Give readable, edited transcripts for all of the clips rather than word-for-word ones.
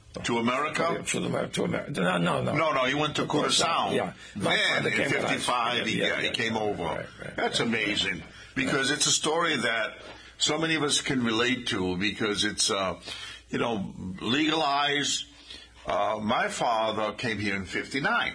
To America? To America. No. No, he went to Curaçao. Yeah. Then, in 55, he came over. Right. That's amazing, because it's a story that so many of us can relate to, because it's, legalized. My father came here in 59.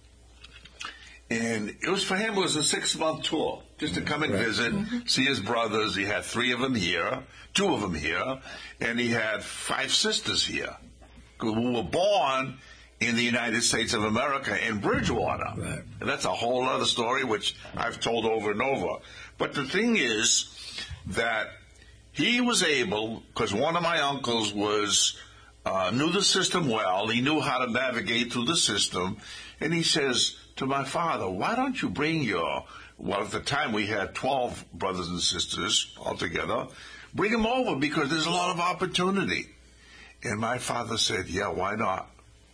And it was, for him, it was a 6-month tour, just to come and visit, see his brothers. He had 3 of them here, 2 of them here, and he had 5 sisters here who were born in the United States of America in Bridgewater. Right. And that's a whole other story, which I've told over and over. But the thing is that he was able, because one of my uncles knew the system well, he knew how to navigate through the system, and he says to my father, why don't you bring at the time we had 12 brothers and sisters altogether, bring them over, because there's a lot of opportunity. And my father said, yeah, why not?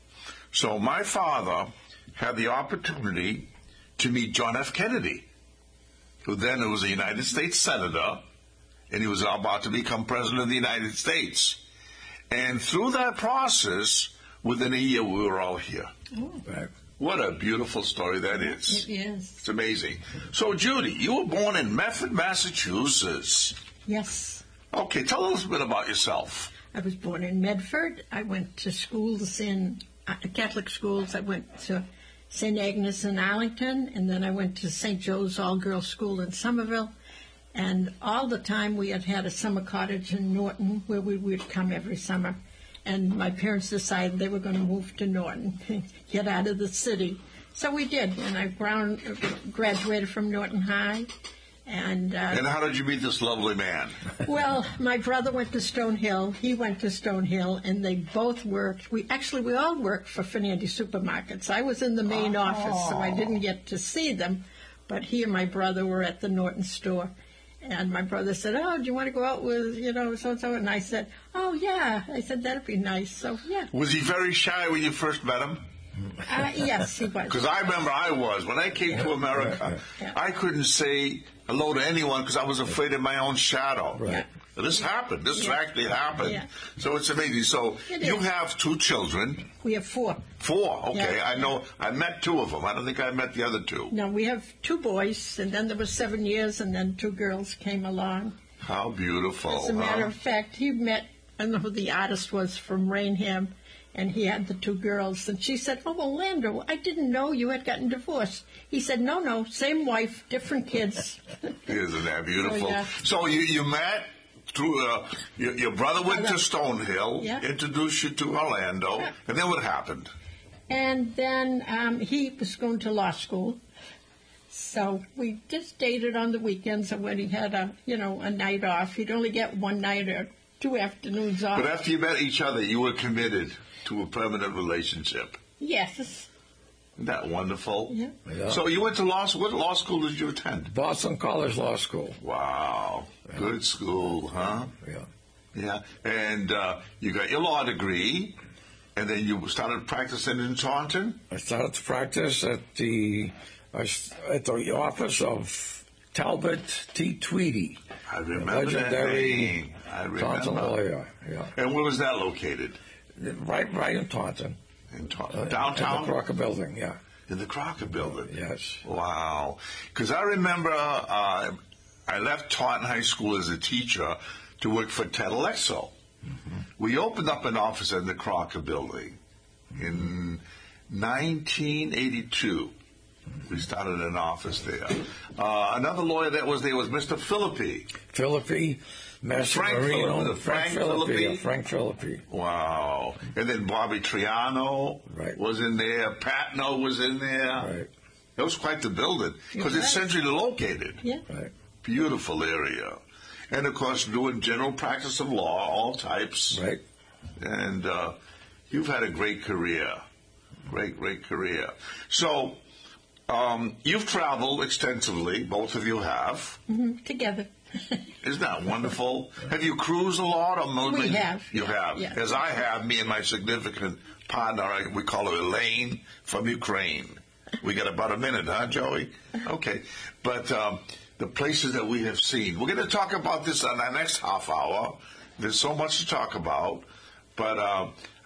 So my father had the opportunity to meet John F. Kennedy, who then was a United States Senator, and he was about to become President of the United States. And through that process, within a year, we were all here. Oh. Right. What a beautiful story that is. It is. It's amazing. So, Judy, you were born in Medford, Massachusetts. Yes. Okay, tell us a bit about yourself. I was born in Medford. I went to schools in Catholic schools. I went to St. Agnes in Arlington, and then I went to St. Joe's All-Girls School in Somerville. And all the time we had a summer cottage in Norton where we would come every summer. And my parents decided they were going to move to Norton, get out of the city. So we did, and I graduated from Norton High. And how did you meet this lovely man? Well, my brother went to Stonehill, he went to Stonehill, and they both worked. We all worked for Fernandes Supermarkets. I was in the main office, so I didn't get to see them, but he and my brother were at the Norton store. And my brother said, oh, do you want to go out with, so-and-so? And I said, oh, yeah. I said, that'd be nice. So, yeah. Was he very shy when you first met him? Yes, he was. Because I remember I was. When I came to America, I couldn't say hello to anyone because I was afraid of my own shadow. Right. This happened. This actually happened. Yeah. So it's amazing. So you have 2 children. We have 4. 4, okay. Yeah. I know. I met 2 of them. I don't think I met the other 2. No, we have 2 boys, and then there was 7 years, and then 2 girls came along. How beautiful. As a matter of fact, he met, I don't know who the artist was from Rainham, and he had the 2 girls. And she said, oh, Orlando, I didn't know you had gotten divorced. He said, no, same wife, different kids. Isn't that beautiful? Oh, yeah. So you met through, your brother went to Stonehill, introduced you to Orlando, and then what happened? And then he was going to law school. So we just dated on the weekends, and when he had a night off, he'd only get 1 night or 2 afternoons off. But after you met each other, you were committed to a permanent relationship. Yes. Isn't that wonderful? Yeah. So you went to law school. What law school did you attend? Boston College Law School. Wow. Yeah. Good school, huh? Yeah. And you got your law degree, and then you started practicing in Taunton? I started to practice at the office of Talbot T. Tweedy. I remember that name. I remember. Taunton lawyer, And where was that located? Right in Taunton. In Taunton. Downtown? In the Crocker Building, yeah. In the Crocker Building? Yes. Wow. Because I remember I left Taunton High School as a teacher to work for Ted Alexo. Mm-hmm. We opened up an office in the Crocker Building in 1982. We started an office there. Another lawyer that was there was Mr. Philippi. Frank Philippi. Wow. And then Bobby Triano was in there. Patno was in there. Right. It was quite the building because it's centrally located. Yeah. Right. Beautiful area. And, of course, doing general practice of law, all types. Right. And you've had a great career. Great career. So you've traveled extensively. Both of you have. Mm-hmm. Together. Isn't that wonderful? Have you cruised a lot? Or we have. You have. Yeah. As I have, me and my significant partner, we call her Elaine from Ukraine. We got about a minute, huh, Joey? Okay. But the places that we have seen. We're going to talk about this on our next half hour. There's so much to talk about. But